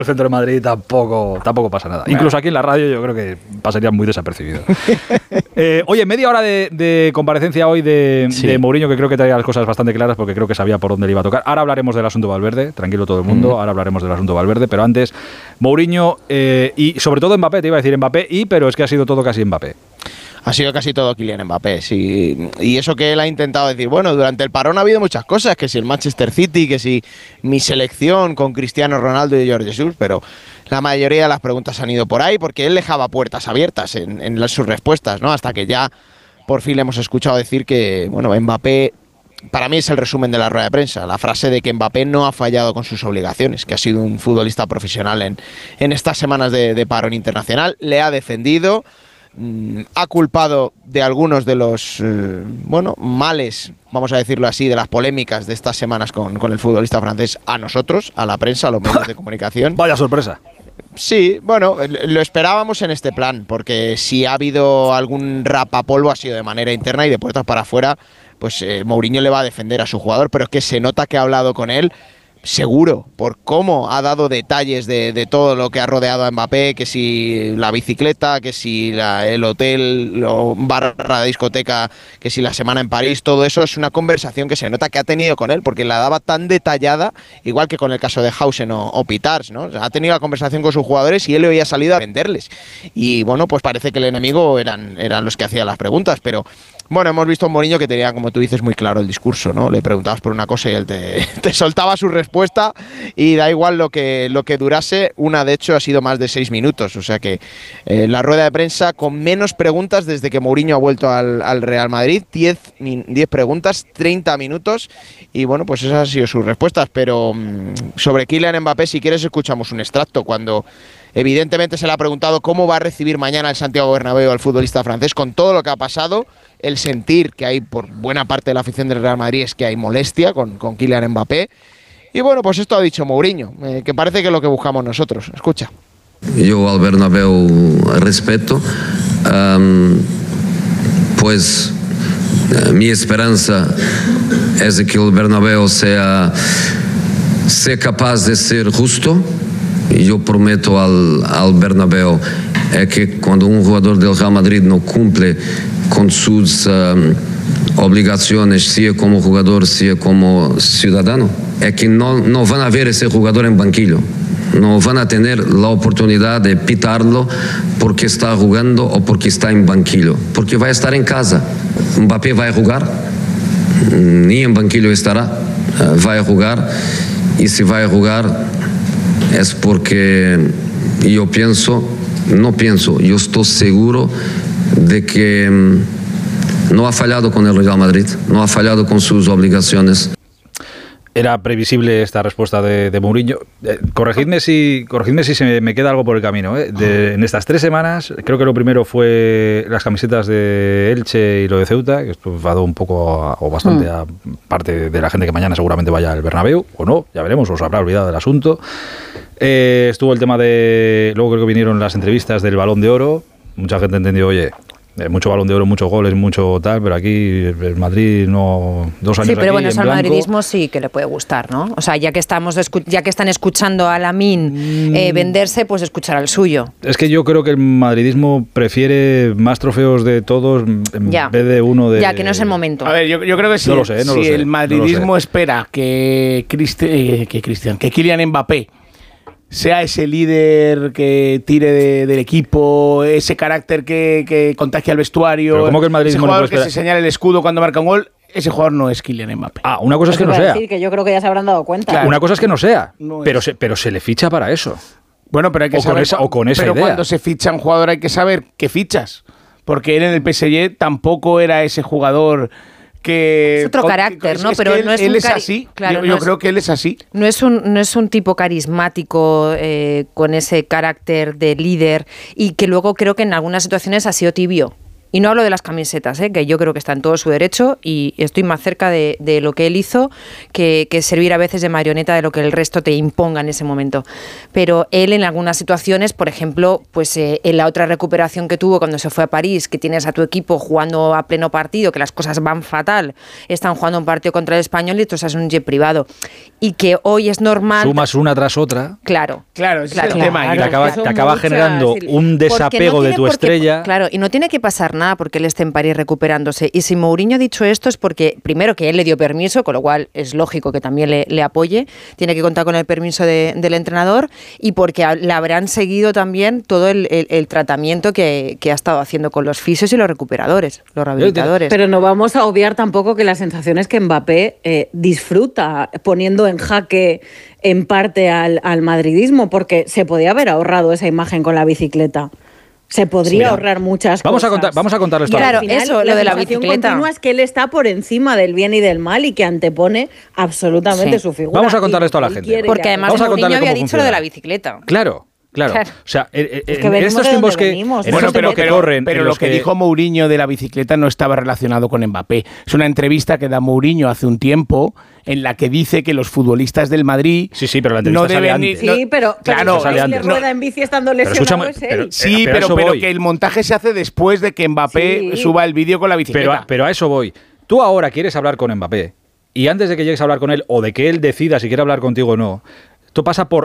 El centro de Madrid tampoco pasa nada. Incluso aquí en la radio yo creo que pasaría muy desapercibido. Oye, media hora de comparecencia hoy de Mourinho, que creo que traía las cosas bastante claras porque creo que sabía por dónde le iba a tocar. Ahora hablaremos del asunto Valverde, tranquilo todo el mundo, ahora hablaremos del asunto Valverde, pero antes Mourinho y sobre todo Mbappé, te iba a decir Mbappé, pero es que ha sido todo casi Mbappé. Ha sido casi todo Kylian Mbappé, sí. Y eso que él ha intentado decir, bueno, durante el parón ha habido muchas cosas, que si el Manchester City, que si mi selección con Cristiano Ronaldo y Jorge Jesus, pero la mayoría de las preguntas han ido por ahí porque él dejaba puertas abiertas en sus respuestas, ¿no? Hasta que ya por fin le hemos escuchado decir que, bueno, Mbappé, para mí es el resumen de la rueda de prensa, la frase de que Mbappé no ha fallado con sus obligaciones, que ha sido un futbolista profesional en estas semanas de parón internacional, le ha defendido. Ha culpado de algunos de los males, vamos a decirlo así, de las polémicas de estas semanas con el futbolista francés a nosotros, a la prensa, a los medios de comunicación. Vaya sorpresa. Sí, bueno, lo esperábamos en este plan, porque si ha habido algún rapapolvo ha sido de manera interna y de puertas para afuera, pues Mourinho le va a defender a su jugador, pero es que se nota que ha hablado con él. Seguro, por cómo ha dado detalles de todo lo que ha rodeado a Mbappé, que si la bicicleta, que si el hotel, barra discoteca, que si la semana en París, todo eso es una conversación que se nota que ha tenido con él, porque la daba tan detallada, igual que con el caso de Hausen o Pitars, ¿no? O sea, ha tenido la conversación con sus jugadores y él le había salido a venderles. Y bueno, pues parece que el enemigo eran los que hacían las preguntas, pero bueno, hemos visto a un Mourinho que tenía, como tú dices, muy claro el discurso, ¿no? Le preguntabas por una cosa y él te soltaba su respuesta y da igual lo que durase. Una, de hecho, ha sido más de 6 minutos. O sea que la rueda de prensa con menos preguntas desde que Mourinho ha vuelto al Real Madrid. 10 preguntas, 30 minutos. Y bueno, pues esas han sido sus respuestas. Pero sobre Kylian Mbappé, si quieres, escuchamos un extracto cuando evidentemente se le ha preguntado cómo va a recibir mañana el Santiago Bernabéu al futbolista francés con todo lo que ha pasado. El sentir que hay por buena parte de la afición del Real Madrid es que hay molestia con Kylian Mbappé. Y bueno, pues esto ha dicho Mourinho, que parece que es lo que buscamos nosotros. Escucha. Yo al Bernabéu respeto, pues mi esperanza es de que el Bernabéu sea capaz de ser justo. Y yo prometo al Bernabéu que cuando un jugador del Real Madrid no cumple con sus obligaciones, sea como jugador, sea como ciudadano, es que no van a ver ese jugador en banquillo. No van a tener la oportunidad de pitarlo porque está jugando o porque está en banquillo, porque va a estar en casa. Mbappé va a jugar, ni en banquillo estará, va a jugar, y si va a jugar es porque yo estoy seguro de que no ha fallado con el Real Madrid, no ha fallado con sus obligaciones. Era previsible esta respuesta de Mourinho. Corregidme si se me queda algo por el camino. En estas 3 semanas, creo que lo primero fue las camisetas de Elche y lo de Ceuta, que esto ha dado un poco o bastante a parte de la gente que mañana seguramente vaya al Bernabéu, o no, ya veremos, os habrá olvidado del asunto. Estuvo el tema luego creo que vinieron las entrevistas del Balón de Oro. Mucha gente entendió, oye, mucho Balón de Oro, muchos goles, mucho tal, pero aquí el Madrid no... 2 años. Sí, pero aquí, bueno, eso al blanco. Madridismo sí que le puede gustar, ¿no? O sea, ya que están escuchando a Lamine venderse, pues escuchar al suyo. Es que yo creo que el madridismo prefiere más trofeos de todos en vez de uno de... Ya, que no es el momento. A ver, yo creo que si el madridismo espera que Kylian Mbappé sea ese líder que tire del equipo, ese carácter que contagie al vestuario, pero ¿cómo que el madridismo ese jugador no puede que se señala el escudo cuando marca un gol, ese jugador no es Kylian Mbappé. Una cosa es que no sea. Decir que yo creo que ya se habrán dado cuenta. Claro. Una cosa es que no sea, no pero se le ficha para eso. Bueno, pero hay que saber con esa pero idea. Cuando se ficha un jugador hay que saber qué fichas, porque él en el PSG tampoco era ese jugador que... Es otro carácter, ¿no? Pero no es él es así. Claro, yo creo que él es así. No es un tipo carismático con ese carácter de líder y que luego creo que en algunas situaciones ha sido tibio. Y no hablo de las camisetas, que yo creo que está en todo su derecho y estoy más cerca de lo que él hizo que servir a veces de marioneta de lo que el resto te imponga en ese momento. Pero él en algunas situaciones, por ejemplo, pues en la otra recuperación que tuvo cuando se fue a París, que tienes a tu equipo jugando a pleno partido, que las cosas van fatal, están jugando un partido contra el Español y tú estás en un jet privado. Y que hoy es normal... Sumas una tras otra. Claro, ese es el tema. Te acaba generando un desapego de tu estrella. Claro, y no tiene que pasar nada porque él esté en París recuperándose. Y si Mourinho ha dicho esto es porque, primero, que él le dio permiso, con lo cual es lógico que también le apoye, tiene que contar con el permiso del entrenador, y porque le habrán seguido también todo el tratamiento que ha estado haciendo con los fisios y los recuperadores, los rehabilitadores. Pero no vamos a obviar tampoco que la sensación es que Mbappé disfruta poniendo en jaque en parte al madridismo, porque se podía haber ahorrado esa imagen con la bicicleta. Se podría ahorrar muchas cosas. Vamos a contarles todo. Claro, eso, lo de la bicicleta. Continua es que él está por encima del bien y del mal y que antepone absolutamente su figura. Vamos a contarle esto a la gente. Porque además Mourinho había dicho lo de la bicicleta. Claro. O sea, en estos tiempos que corren... Pero lo que dijo Mourinho de la bicicleta no estaba relacionado con Mbappé. Es una entrevista que da Mourinho hace un tiempo en la que dice que los futbolistas del Madrid... Sí, pero la entrevista no deben antes. Sí, pero claro, le rueda en bici estando lesionado pero que el montaje se hace después de que Mbappé suba el vídeo con la bicicleta. Pero a eso voy. Tú ahora quieres hablar con Mbappé y antes de que llegues a hablar con él o de que él decida si quiere hablar contigo o no, esto pasa por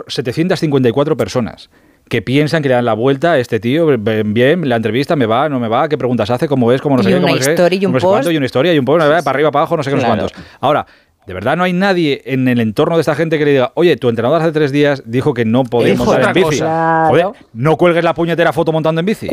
754 personas que piensan que le dan la vuelta a este tío, bien, la entrevista, me va, no me va, qué preguntas hace, cómo es, cómo no sé qué, cómo no sé qué, y una historia y un post, para arriba, para abajo, no sé qué, no sé cuántos. Ahora, ¿de verdad no hay nadie en el entorno de esta gente que le diga, oye, tu entrenador hace 3 días dijo que no podéis montar en bici? Claro. Joder, no cuelgues la puñetera foto montando en bici.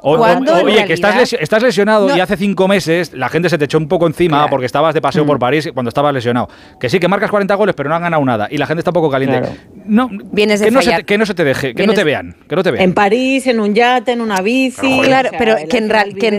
Oye, que estás lesionado y hace 5 meses la gente se te echó un poco encima porque estabas de paseo por París cuando estabas lesionado. Que sí, que marcas 40 goles, pero no han ganado nada. Y la gente está un poco caliente. Claro. No, vienes de que no se te deje, que no te vean. En París, en un yate, en una bici. Claro, pero que en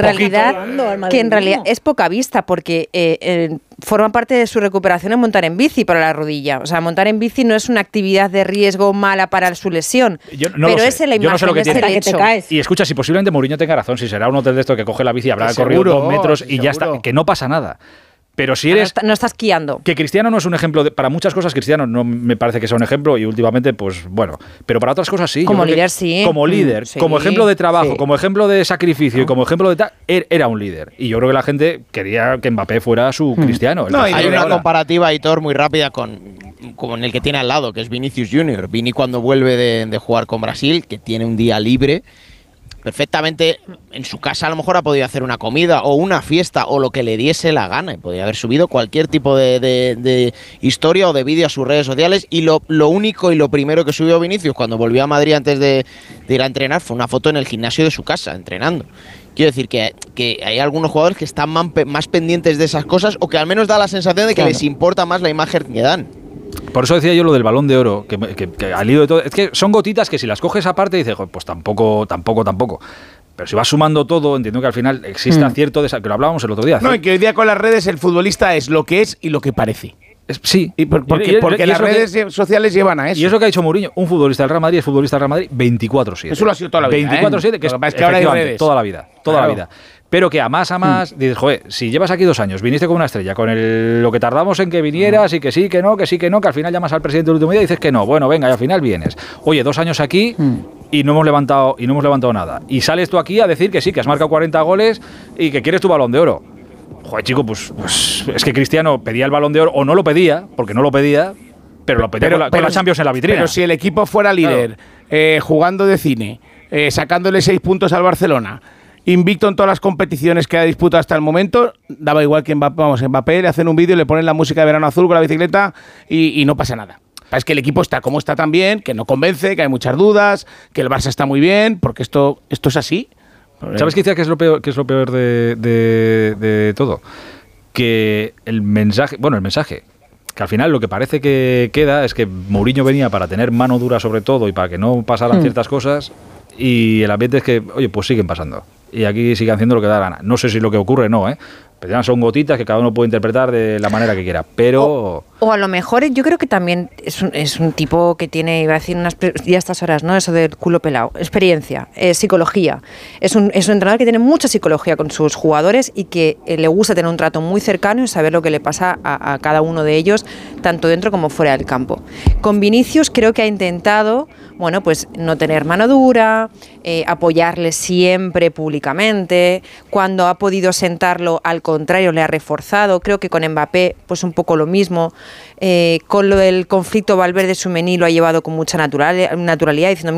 realidad es poca vista porque forma parte de su recuperación en montar en bici para la rodilla. O sea, montar en bici no es una actividad de riesgo mala para su lesión. Pero es la imagen, yo no sé lo que tiene. Que te caes. Y escucha, si posiblemente Mourinho tenga razón, si será un hotel de esto que coge la bici y habrá corrido 2 metros y ya está, que no pasa nada. Pero si eres... No estás esquiando. Que Cristiano no es un ejemplo, para muchas cosas Cristiano no me parece que sea un ejemplo y últimamente, pues bueno, pero para otras cosas sí. Como líder sí. Como líder, sí. Como ejemplo de trabajo, Sí. como ejemplo de sacrificio y como ejemplo de tal, era un líder. Y yo creo que la gente quería que Mbappé fuera su Cristiano. Hay una comparativa, Aitor, muy rápida con el que tiene al lado, que es Vinicius Junior. Vini cuando vuelve de jugar con Brasil, que tiene un día libre, perfectamente en su casa a lo mejor ha podido hacer una comida o una fiesta o lo que le diese la gana y podría haber subido cualquier tipo de historia o de vídeo a sus redes sociales y lo único y lo primero que subió Vinicius cuando volvió a Madrid antes de ir a entrenar fue una foto en el gimnasio de su casa entrenando. Quiero decir que hay algunos jugadores que están más pendientes de esas cosas o que al menos da la sensación de que les importa más la imagen que dan. Por eso decía yo lo del Balón de Oro, que al hilo de todo, es que son gotitas que si las coges aparte dices, pues tampoco. Pero si vas sumando todo, entiendo que al final existe acierto, que lo hablábamos el otro día. No, y que hoy día con las redes el futbolista es lo que es y lo que parece. Sí. Porque las redes sociales llevan a eso. Y eso que ha dicho Mourinho, un futbolista del Real Madrid es futbolista del Real Madrid 24/7. Eso lo ha sido toda la vida. 24/7, que es que ahora hay redes. Toda la vida. Pero que a más, dices, joder, si llevas aquí 2 años, viniste como una estrella, con lo que tardamos en que vinieras y que sí, que no, que al final llamas al presidente del último día y dices que no, bueno, venga, y al final vienes. Oye, 2 años aquí y no hemos levantado nada. Y sales tú aquí a decir que sí, que has marcado 40 goles y que quieres tu Balón de Oro. Joder, chico, pues es que Cristiano pedía el Balón de Oro, o no lo pedía, porque no lo pedía, pero lo pedía con la Champions en la vitrina. Pero si el equipo fuera líder, jugando de cine, sacándole 6 puntos al Barcelona, invicto en todas las competiciones que ha disputado hasta el momento, daba igual que Mbappé le hacen un vídeo, le ponen la música de Verano Azul con la bicicleta y no pasa nada. Es que el equipo está como está también, que no convence, que hay muchas dudas, que el Barça está muy bien, porque esto es así. ¿Sabes qué es lo peor de todo? Que el mensaje, que al final lo que parece que queda es que Mourinho venía para tener mano dura sobre todo y para que no pasaran ciertas cosas y el ambiente es que, oye, pues siguen pasando. y aquí sigue haciendo lo que da la gana. No sé si lo que ocurre no, pero ya son gotitas que cada uno puede interpretar de la manera que quiera, pero... O a lo mejor yo creo que también es un tipo que tiene, iba a decir ya a estas horas, ¿no? Eso del culo pelado. Experiencia, psicología. Es un entrenador que tiene mucha psicología con sus jugadores y que le gusta tener un trato muy cercano y saber lo que le pasa a cada uno de ellos, tanto dentro como fuera del campo. Con Vinicius creo que ha intentado, bueno, pues no tener mano dura, apoyarle siempre públicamente. Cuando ha podido sentarlo, al contrario, le ha reforzado. Creo que con Mbappé, pues un poco lo mismo. Con lo del conflicto Valverde-Tchouaméni lo ha llevado con mucha naturalidad, diciendo,